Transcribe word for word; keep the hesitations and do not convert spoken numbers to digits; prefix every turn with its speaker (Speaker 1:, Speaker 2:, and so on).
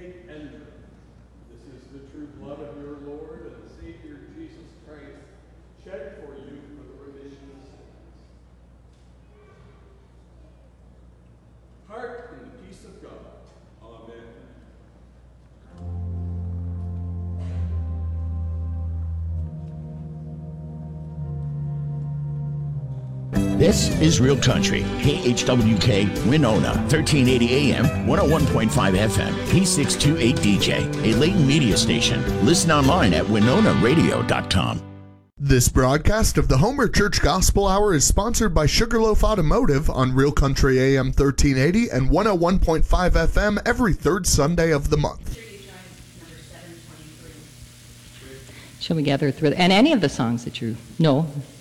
Speaker 1: take and drink. This is the true blood of your Lord and Savior Jesus Christ, shed for you for the remission of sins. Part in the peace of God. Amen.
Speaker 2: This is Real Country, K H W K, Winona, thirteen eighty A M, one oh one point five F M, P six twenty-eight D J, a Layton media station. Listen online at winona radio dot com.
Speaker 3: This broadcast of the Homer Church Gospel Hour is sponsored by Sugarloaf Automotive on Real Country A M thirteen eighty and one oh one point five F M every third Sunday of the month.
Speaker 4: Shall we gather through, and any of the songs that you know,